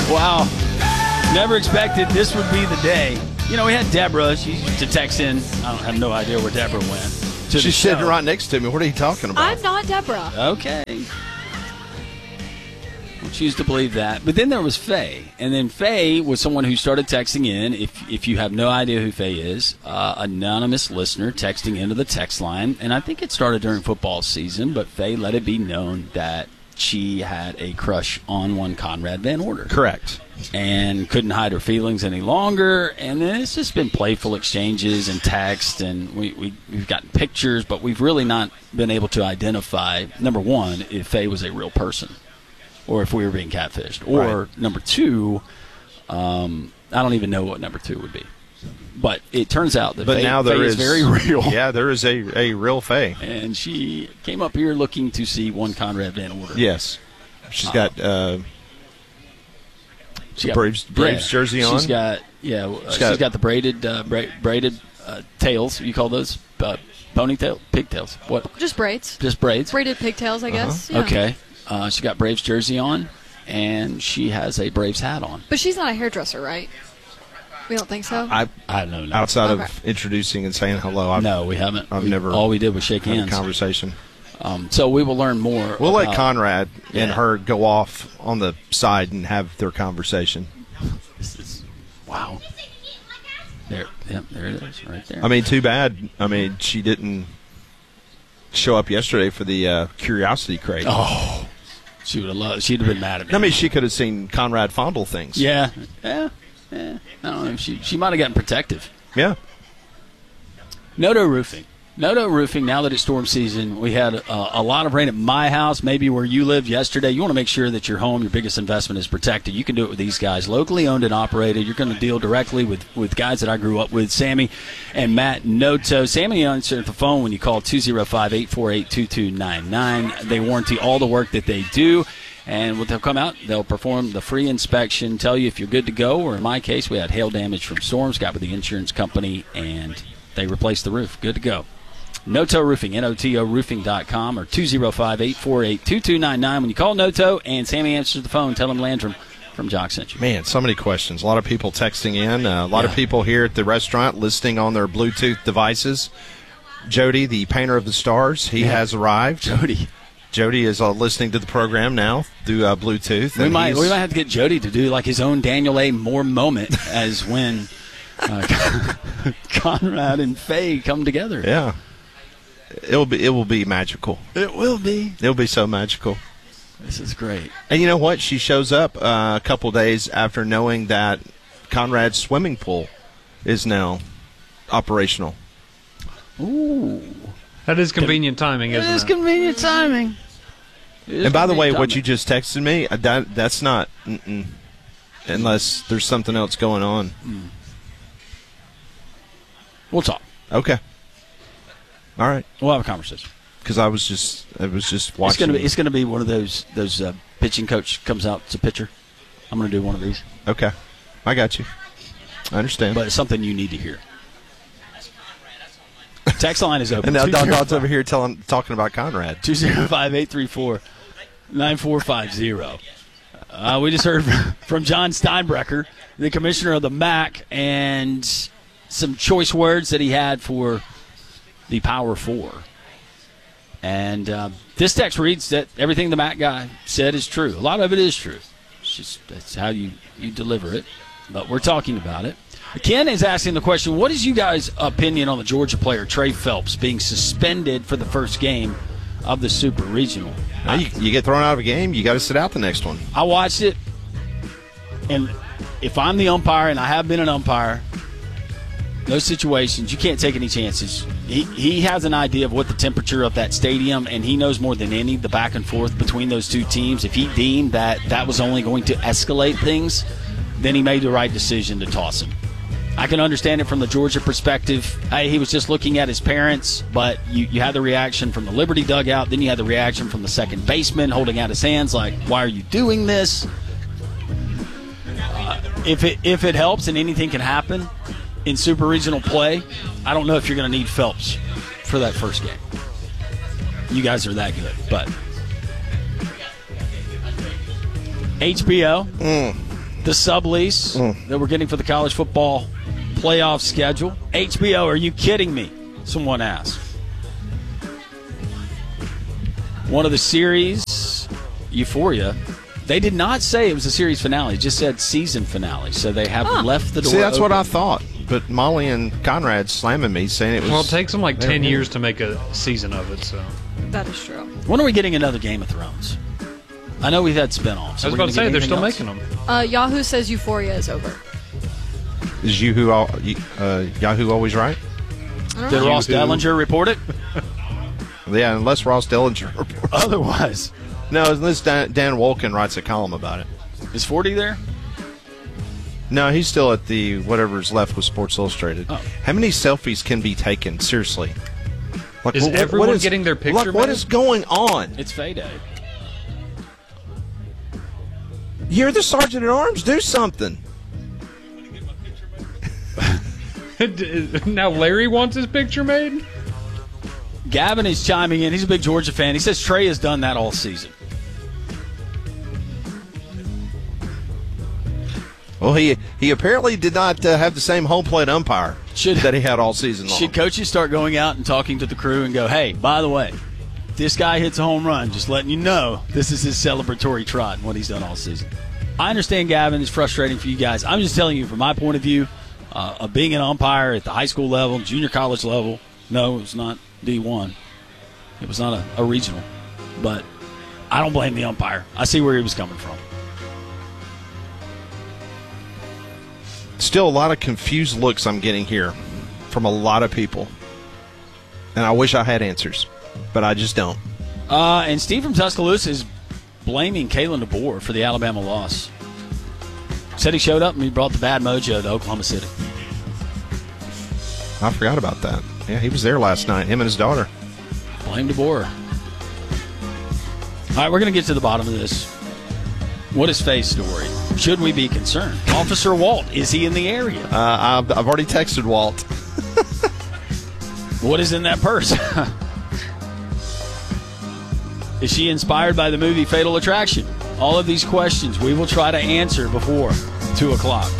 Wow. Never expected this would be the day. You know, we had Deborah. She used to text in. I have no idea where Deborah went. She's sitting right next to me. What are you talking about? I'm not Deborah. Okay. We'll choose to believe that. But then there was Faye. And then Faye was someone who started texting in. If you have no idea who Faye is, anonymous listener texting into the text line. And I think it started during football season, but Faye let it be known that she had a crush on one Conrad Van Order. Correct. And couldn't hide her feelings any longer. And then it's just been playful exchanges and text, and we've gotten pictures, but we've really not been able to identify, number one, if Faye was a real person or if we were being catfished. Or number two, I don't even know what number two would be. But it turns out that Faye is very real. Yeah, there is a real Faye. And she came up here looking to see one Conrad Van Order. Yes. She's got Braves jersey on. She's got the braided tails. You call those ponytail, pigtails? What? Just braids. Just braids. Braided pigtails, I guess. Yeah. Okay. She got Braves jersey on, and she has a Braves hat on. But she's not a hairdresser, right? We don't think so. I don't know. Outside of introducing and saying hello, no, we haven't. Never. All we did was shake hands. A conversation. So we will learn more. We'll let Conrad and her go off on the side and have their conversation. Wow. There it is, right there. I mean, too bad. I mean, she didn't show up yesterday for the curiosity crate. Oh, she would have loved. She'd have been mad at me. I mean, she could have seen Conrad fondle things. Yeah. I don't know. She might have gotten protective. Yeah. Noto Roofing. Now that it's storm season, we had a lot of rain at my house, maybe where you lived yesterday. You want to make sure that your home, your biggest investment, is protected. You can do it with these guys, locally owned and operated. You're going to deal directly with guys that I grew up with, Sammy and Matt Noto. Sammy answered the phone when you call 205-848-2299. They warranty all the work that they do. And when they'll come out, they'll perform the free inspection, tell you if you're good to go, or in my case, we had hail damage from storms, got with the insurance company, and they replaced the roof. Good to go. Noto Roofing, Noto Roofing.com, or 205-848-2299. When you call Noto and Sammy answers the phone, tell him Landrum from Jock sent you. Man, so many questions. A lot of people texting in. A lot of people here at the restaurant listening on their Bluetooth devices. Jody, the painter of the stars, he has arrived. Jody is listening to the program now through Bluetooth. We might have to get Jody to do like his own Daniel A. Moore moment as when Conrad and Faye come together. Yeah, it will be magical. It will be. It'll be so magical. This is great. And you know what? She shows up a couple days after knowing that Conrad's swimming pool is now operational. Ooh. That is convenient timing, isn't it? It is convenient timing. And by the way, what you just texted me, that's not, unless there's something else going on. We'll talk. Okay. All right. We'll have a conversation. Because I was just watching. It's going to be one of those pitching coach comes out, it's a pitcher. I'm going to do one of these. Okay. I got you. I understand. But it's something you need to hear. Text line is open. And now Don's over here talking about Conrad. 205-834-9450. We just heard from John Steinbrecher, the commissioner of the MAC, and some choice words that he had for the Power Four. And this text reads that everything the MAC guy said is true. A lot of it is true. It's just that's how you deliver it. But we're talking about it. Ken is asking the question, what is you guys' opinion on the Georgia player Trey Phelps being suspended for the first game of the Super Regional? You get thrown out of a game, you got to sit out the next one. I watched it, and if I'm the umpire, and I have been an umpire, those situations, you can't take any chances. He has an idea of what the temperature of that stadium, and he knows more than any the back and forth between those two teams. If he deemed that was only going to escalate things, then he made the right decision to toss him. I can understand it from the Georgia perspective. He was just looking at his parents, but you had the reaction from the Liberty dugout. Then you had the reaction from the second baseman holding out his hands like, why are you doing this? If it helps and anything can happen in Super Regional play, I don't know if you're going to need Phelps for that first game. You guys are that good. But HBO. the sublease that we're getting for the college football playoff schedule. HBO, are you kidding me? Someone asked. One of the series, Euphoria, they did not say it was a series finale. It just said season finale. So they have left the door. See, that's open. what I thought. But Molly and Conrad slamming me, saying it was. Well, it takes them like 10 years to make a season of it. So That is true. When are we getting another Game of Thrones? I know we've had spinoffs. I was about to say they're still making them. Yahoo says Euphoria is over. Is Yahoo always right? I don't Did know. Ross Dellinger report it? Yeah, unless Ross Dellinger reports. Otherwise. No, unless Dan Wolken writes a column about it. Is 40 there? No, he's still at the whatever's left with Sports Illustrated. Oh. How many selfies can be taken? Seriously. Like, Is everyone getting their picture Like, what made? is going on? It's Fayday. You're the sergeant at arms. Do something. Now Larry wants his picture made? Gavin is chiming in. He's a big Georgia fan. He says Trey has done that all season. Well, he apparently did not have the same home plate umpire that he had all season long. Should coaches start going out and talking to the crew and go, hey, by the way, if this guy hits a home run, just letting you know this is his celebratory trot and what he's done all season. I understand, Gavin, it's frustrating for you guys. I'm just telling you from my point of view of being an umpire at the high school level, junior college level. No, it was not D1. It was not a regional. But I don't blame the umpire. I see where he was coming from. Still a lot of confused looks I'm getting here from a lot of people. And I wish I had answers, but I just don't. And Steve from Tuscaloosa is blaming Kalen DeBoer for the Alabama loss. Said he showed up and he brought the bad mojo to Oklahoma City. I forgot about that. Yeah, he was there last night, him and his daughter. Blame DeBoer. All right, we're going to get to the bottom of this. What is Faye's story? Should we be concerned? Officer Walt, is he in the area? I've already texted Walt. What is in that purse? Is she inspired by the movie Fatal Attraction? All of these questions we will try to answer before 2 o'clock.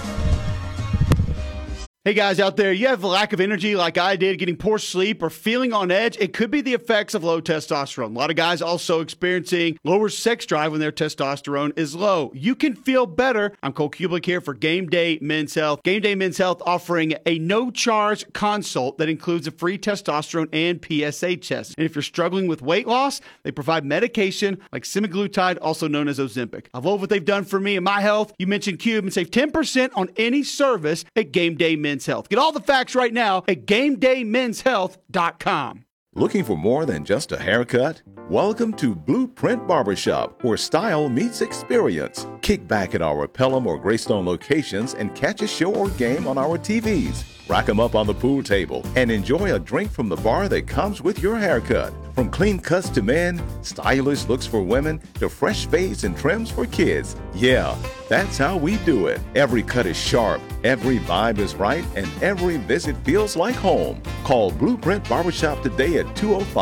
Hey guys out there, you have a lack of energy like I did, getting poor sleep or feeling on edge? It could be the effects of low testosterone. A lot of guys also experiencing lower sex drive when their testosterone is low. You can feel better. I'm Cole Kublik here for Game Day Men's Health. Game Day Men's Health offering a no-charge consult that includes a free testosterone and PSA test. And if you're struggling with weight loss, they provide medication like semaglutide, also known as Ozempic. I love what they've done for me and my health. You mentioned Cube and save 10% on any service at Game Day Men's Health. Get all the facts right now at GameDayMen'sHealth.com. Looking for more than just a haircut? Welcome to Blueprint Barbershop, where style meets experience. Kick back at our Pelham or Greystone locations and catch a show or game on our TVs. Rack 'em up on the pool table and enjoy a drink from the bar that comes with your haircut. From clean cuts to men, stylish looks for women, to fresh fades and trims for kids. Yeah, that's how we do it. Every cut is sharp, every vibe is right, and every visit feels like home. Call Blueprint Barbershop today at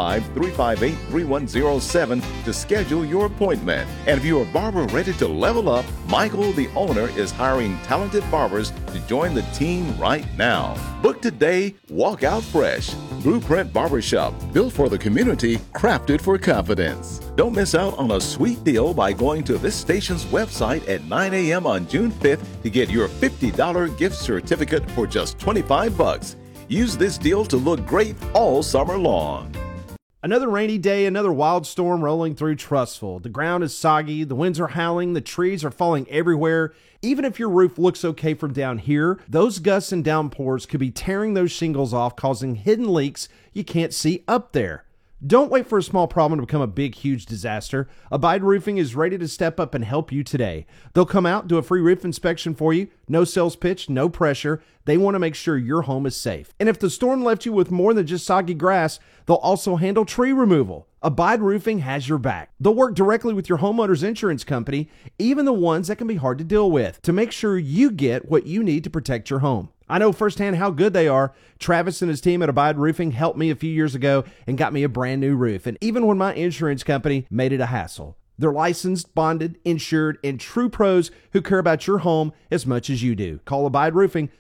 205-358-3107 to schedule your appointment. And if you're a barber ready to level up, Michael, the owner, is hiring talented barbers to join the team right now. Book today, walk out fresh. Blueprint Barbershop, built for the community, crafted for confidence. Don't miss out on a sweet deal by going to this station's website at 9 a.m. on June 5th to get your $50 gift certificate for just $25. Use this deal to look great all summer long. Another rainy day, another wild storm rolling through Trussville. The ground is soggy, the winds are howling, the trees are falling everywhere. Even if your roof looks okay from down here, those gusts and downpours could be tearing those shingles off, causing hidden leaks you can't see up there. Don't wait for a small problem to become a big, huge disaster. Abide Roofing is ready to step up and help you today. They'll come out, do a free roof inspection for you. No sales pitch, no pressure. They want to make sure your home is safe. And if the storm left you with more than just soggy grass, they'll also handle tree removal. Abide Roofing has your back. They'll work directly with your homeowner's insurance company, even the ones that can be hard to deal with, to make sure you get what you need to protect your home. I know firsthand how good they are. Travis and his team at Abide Roofing helped me a few years ago and got me a brand new roof. And even when my insurance company made it a hassle, They're licensed, bonded, insured, and true pros who care about your home as much as you do. Call Abide Roofing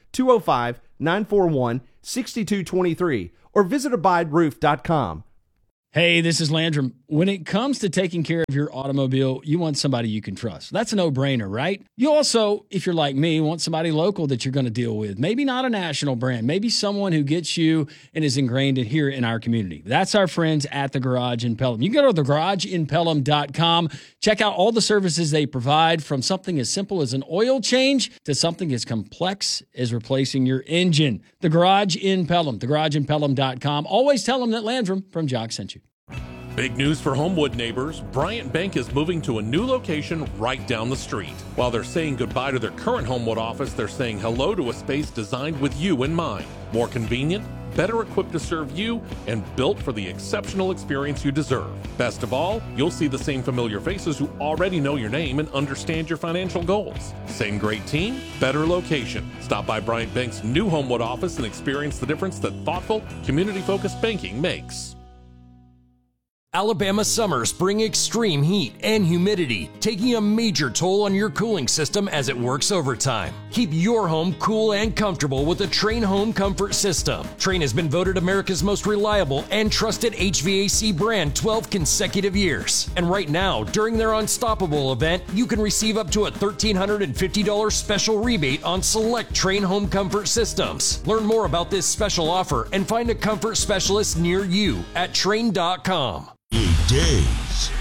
205-941-6223 or visit abideroof.com. Hey, this is Landrum. When it comes to taking care of your automobile, you want somebody you can trust. That's a no-brainer, right? You also, if you're like me, want somebody local that you're going to deal with. Maybe not a national brand. Maybe someone who gets you and is ingrained in here in our community. That's our friends at The Garage in Pelham. You can go to thegarageinpelham.com. Check out all the services they provide, from something as simple as an oil change to something as complex as replacing your engine. The Garage in Pelham, thegarageinpelham.com. Always tell them that Landrum from Jock sent you. Big news for Homewood neighbors. Bryant Bank is moving to a new location right down the street. While they're saying goodbye to their current Homewood office, they're saying hello to a space designed with you in mind. More convenient, better equipped to serve you, and built for the exceptional experience you deserve. Best of all, you'll see the same familiar faces who already know your name and understand your financial goals. Same great team, better location. Stop by Bryant Bank's new Homewood office and experience the difference that thoughtful, community-focused banking makes. Alabama summers bring extreme heat and humidity, taking a major toll on your cooling system as it works overtime. Keep your home cool and comfortable with the Trane Home Comfort System. Trane has been voted America's most reliable and trusted HVAC brand 12 consecutive years. And right now, during their Unstoppable event, you can receive up to a $1,350 special rebate on select Trane Home Comfort systems. Learn more about this special offer and find a comfort specialist near you at Trane.com. Days